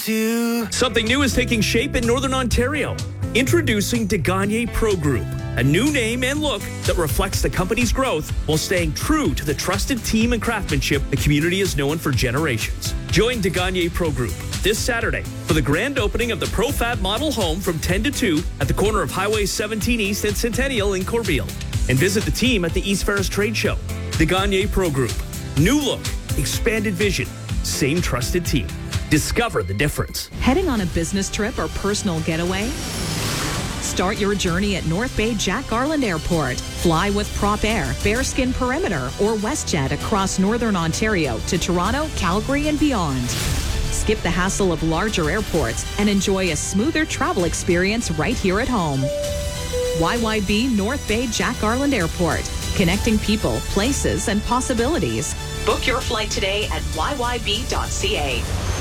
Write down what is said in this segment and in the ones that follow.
to... Something new is taking shape in Northern Ontario. Introducing Degagné Pro Group, a new name and look that reflects the company's growth while staying true to the trusted team and craftsmanship the community has known for generations. Join Degagné Pro Group this Saturday for the grand opening of the ProFab model home from 10 to 2 at the corner of Highway 17 East and Centennial in Corbeil. And visit the team at the East Ferris Trade Show. Degagné Pro Group. New look, expanded vision, same trusted team. Discover the difference. Heading on a business trip or personal getaway? Start your journey at North Bay Jack Garland Airport. Fly with Prop Air, Bearskin Perimeter, or WestJet across Northern Ontario to Toronto, Calgary, and beyond. Skip the hassle of larger airports and enjoy a smoother travel experience right here at home. YYB North Bay Jack Garland Airport. Connecting people, places, and possibilities. Book your flight today at yyb.ca.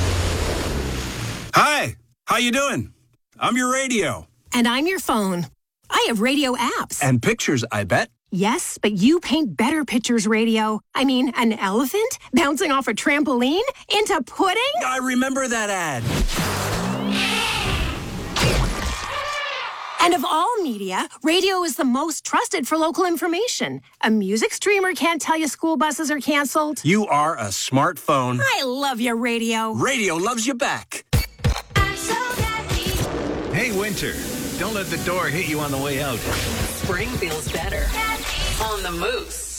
Hi, how you doing? I'm your radio. And I'm your phone. I have radio apps. And pictures, I bet. Yes, but you paint better pictures, radio. I mean, an elephant bouncing off a trampoline into pudding? I remember that ad. And of all media, radio is the most trusted for local information. A music streamer can't tell you school buses are canceled. You are a smartphone. I love your radio. Radio loves you back. I'm so happy. Hey, Winter, don't let the door hit you on the way out. Spring feels better on the Moose.